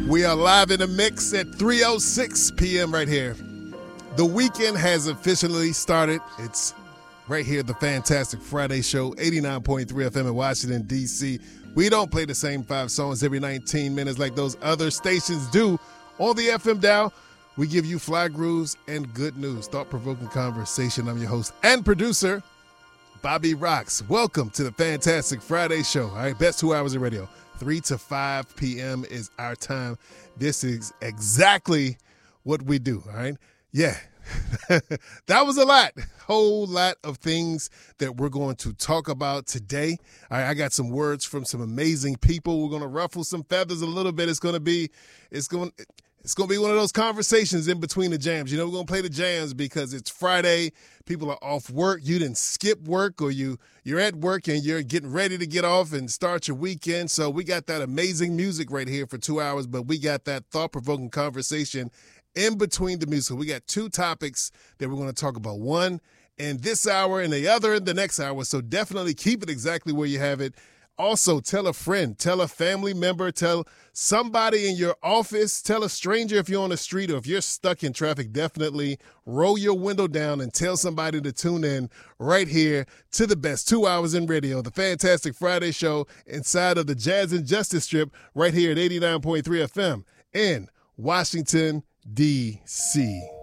We are live in the mix at 3:06 p.m. right here. The weekend has officially started. It's right here, the Fantastic Friday Show, 89.3 FM in Washington, D.C. We don't play the same 5 songs every 19 minutes like those other stations do. On the FM dial, we give you fly grooves and good news, thought-provoking conversation. I'm your host and producer, Bobby Rocks. Welcome to the Fantastic Friday Show. All right, best 2 hours of radio. 3 to 5 p.m. is our time. This is exactly what we do, all right? Yeah, that was a lot. Whole lot of things that we're going to talk about today. All right, I got some words from some amazing people. We're going to ruffle some feathers a little bit. It's going to be one of those conversations in between the jams. You know, we're going to play the jams because it's Friday. People are off work. You didn't skip work, or you're at work and you're getting ready to get off and start your weekend. So we got that amazing music right here for 2 hours, but we got that thought-provoking conversation in between the music. So we got 2 topics that we're going to talk about. One in this hour and the other in the next hour. So definitely keep it exactly where you have it. Also, tell a friend, tell a family member, tell somebody in your office, tell a stranger if you're on the street or if you're stuck in traffic. Definitely roll your window down and tell somebody to tune in right here to the best 2 hours in radio, the Fantastic Friday Show inside of the Jazz and Justice Strip right here at 89.3 FM in Washington, D.C.